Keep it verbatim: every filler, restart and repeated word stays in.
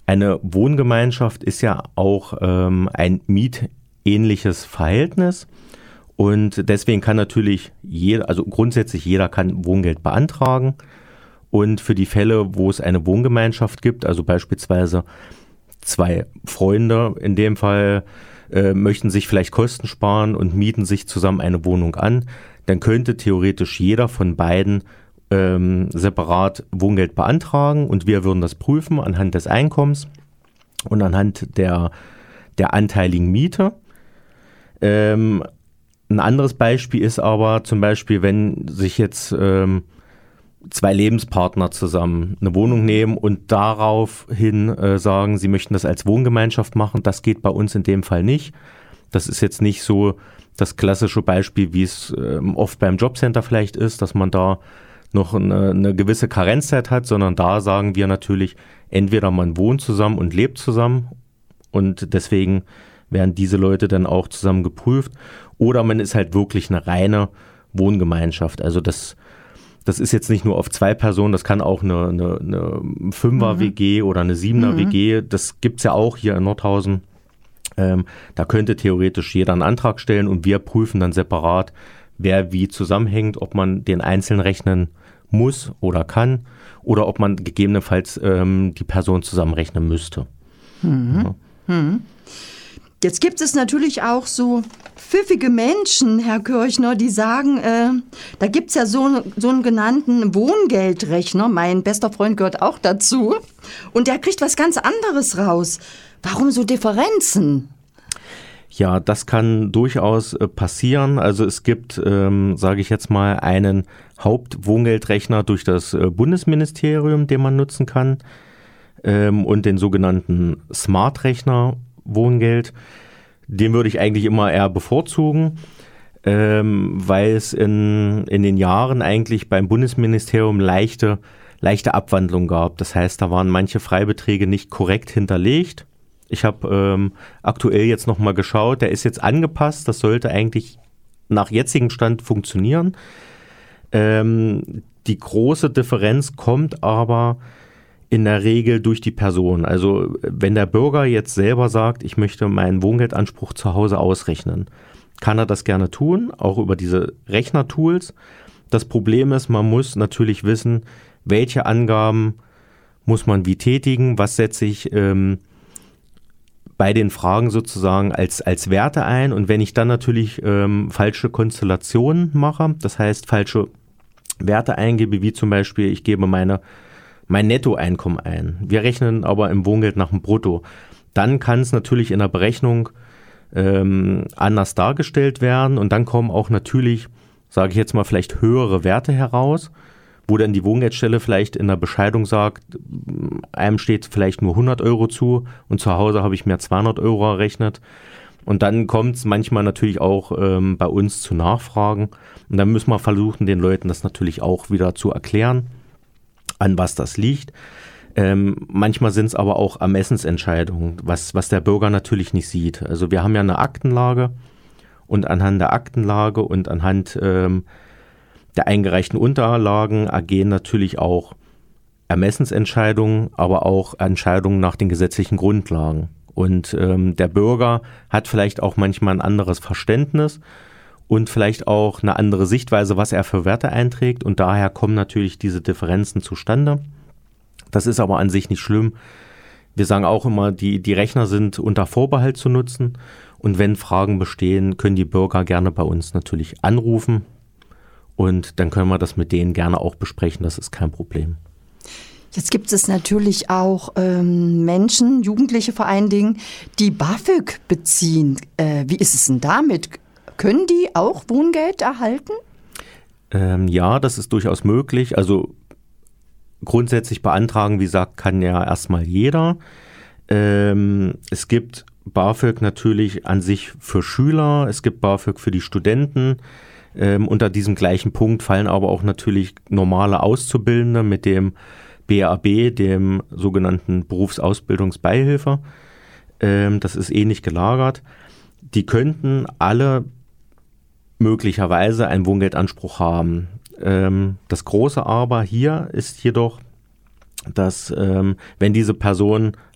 Eine Wohngemeinschaft ist ja auch ähm, ein mietähnliches Verhältnis und deswegen kann natürlich jeder, also grundsätzlich jeder kann Wohngeld beantragen und für die Fälle, wo es eine Wohngemeinschaft gibt, also beispielsweise zwei Freunde in dem Fall äh, möchten sich vielleicht Kosten sparen und mieten sich zusammen eine Wohnung an, dann könnte theoretisch jeder von beiden ähm, separat Wohngeld beantragen und wir würden das prüfen anhand des Einkommens und anhand der, der anteiligen Miete. Ähm, ein anderes Beispiel ist aber zum Beispiel, wenn sich jetzt ähm, zwei Lebenspartner zusammen eine Wohnung nehmen und daraufhin äh, sagen, sie möchten das als Wohngemeinschaft machen. Das geht bei uns in dem Fall nicht. Das ist jetzt nicht so das klassische Beispiel, wie es äh, oft beim Jobcenter vielleicht ist, dass man da noch eine, eine gewisse Karenzzeit hat, sondern da sagen wir natürlich, entweder man wohnt zusammen und lebt zusammen und deswegen werden diese Leute dann auch zusammen geprüft oder man ist halt wirklich eine reine Wohngemeinschaft. Also das Das ist jetzt nicht nur auf zwei Personen, das kann auch eine, eine, eine Fünfer-W G mhm. oder eine Siebener-W G, das gibt's ja auch hier in Nordhausen. Ähm, da könnte theoretisch jeder einen Antrag stellen und wir prüfen dann separat, wer wie zusammenhängt, ob man den einzeln rechnen muss oder kann oder ob man gegebenenfalls ähm, die Person zusammenrechnen müsste. Mhm. Ja. Mhm. Jetzt gibt es natürlich auch so pfiffige Menschen, Herr Kirchner, die sagen, äh, da gibt es ja so, so einen genannten Wohngeldrechner, mein bester Freund gehört auch dazu, und der kriegt was ganz anderes raus. Warum so Differenzen? Ja, das kann durchaus äh, passieren. Also es gibt, ähm, sage ich jetzt mal, einen Hauptwohngeldrechner durch das äh, Bundesministerium, den man nutzen kann, ähm, und den sogenannten Smart-Rechner Wohngeld. Den würde ich eigentlich immer eher bevorzugen, ähm, weil es in, in den Jahren eigentlich beim Bundesministerium leichte, leichte Abwandlung gab. Das heißt, da waren manche Freibeträge nicht korrekt hinterlegt. Ich habe ähm, aktuell jetzt nochmal geschaut, der ist jetzt angepasst, das sollte eigentlich nach jetzigem Stand funktionieren. Ähm, die große Differenz kommt aber in der Regel durch die Person. Also wenn der Bürger jetzt selber sagt, ich möchte meinen Wohngeldanspruch zu Hause ausrechnen, kann er das gerne tun, auch über diese Rechnertools. Das Problem ist, man muss natürlich wissen, welche Angaben muss man wie tätigen, was setze ich ähm, bei den Fragen sozusagen als, als Werte ein. Und wenn ich dann natürlich ähm, falsche Konstellationen mache, das heißt falsche Werte eingebe, wie zum Beispiel, ich gebe meine mein Nettoeinkommen ein. Wir rechnen aber im Wohngeld nach dem Brutto. Dann kann es natürlich in der Berechnung ähm, anders dargestellt werden und dann kommen auch natürlich, sage ich jetzt mal, vielleicht höhere Werte heraus, wo dann die Wohngeldstelle vielleicht in der Bescheidung sagt, einem steht vielleicht nur hundert Euro zu und zu Hause habe ich mir zweihundert Euro errechnet. Und dann kommt es manchmal natürlich auch ähm, bei uns zu Nachfragen und dann müssen wir versuchen, den Leuten das natürlich auch wieder zu erklären, an was das liegt. Ähm, manchmal sind es aber auch Ermessensentscheidungen, was, was der Bürger natürlich nicht sieht. Also wir haben ja eine Aktenlage und anhand der Aktenlage und anhand ähm, der eingereichten Unterlagen ergehen natürlich auch Ermessensentscheidungen, aber auch Entscheidungen nach den gesetzlichen Grundlagen. Und ähm, der Bürger hat vielleicht auch manchmal ein anderes Verständnis und vielleicht auch eine andere Sichtweise, was er für Werte einträgt. Und daher kommen natürlich diese Differenzen zustande. Das ist aber an sich nicht schlimm. Wir sagen auch immer, die, die Rechner sind unter Vorbehalt zu nutzen. Und wenn Fragen bestehen, können die Bürger gerne bei uns natürlich anrufen. Und dann können wir das mit denen gerne auch besprechen. Das ist kein Problem. Jetzt gibt es natürlich auch ähm, Menschen, Jugendliche vor allen Dingen, die BAföG beziehen. Äh, wie ist es denn damit? Können die auch Wohngeld erhalten? Ähm, ja, das ist durchaus möglich. Also grundsätzlich beantragen, wie gesagt, kann ja erstmal jeder. Ähm, es gibt BAföG natürlich an sich für Schüler, es gibt BAföG für die Studenten. Ähm, unter diesem gleichen Punkt fallen aber auch natürlich normale Auszubildende mit dem B A B, dem sogenannten Berufsausbildungsbeihilfe. Ähm, das ist ähnlich gelagert. Die könnten alle möglicherweise einen Wohngeldanspruch haben. Ähm, das große Aber hier ist jedoch, dass ähm, wenn diese Personen